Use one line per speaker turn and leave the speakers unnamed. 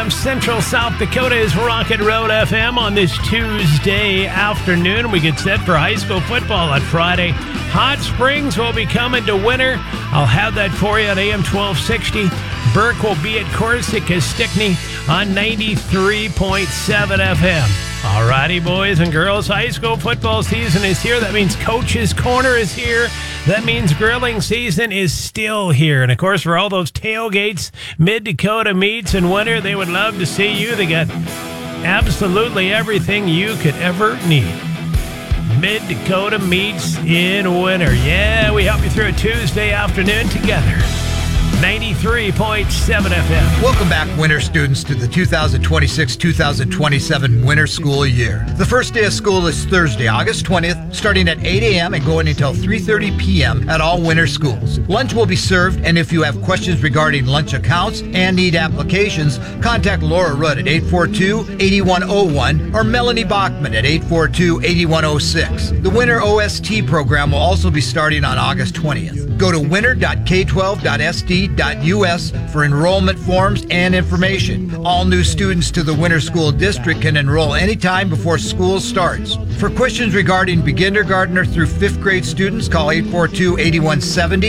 Central South Dakota is Rocket Road FM on this Tuesday afternoon. We get set for high school football on Friday. Hot Springs will be coming to winter. I'll have that for you on AM 1260. Burke will be at Corsica Stickney on 93.7 FM. Alrighty, boys and girls, high school football season is here. That means Coach's Corner is here. That means grilling season is still here. And, of course, for all those tailgates, Mid-Dakota meets in winter, they would love to see you. They got absolutely everything you could ever need. Mid-Dakota meets in winter. Yeah, we help you through a Tuesday afternoon together. 93.7 FM.
Welcome back, winter students, to the 2026-2027 winter school year. The first day of school is Thursday, August 20th, starting at 8 a.m. and going until 3:30 p.m. at all winter schools. Lunch will be served, and if you have questions regarding lunch accounts and need applications, contact Laura Rudd at 842-8101 or Melanie Bachman at 842-8106. The winter OST program will also be starting on August 20th. Go to winter.k12.sd.us for enrollment forms and information. All new students to the Winter School District can enroll anytime before school starts. For questions regarding kindergartner through 5th grade students, call 842-8170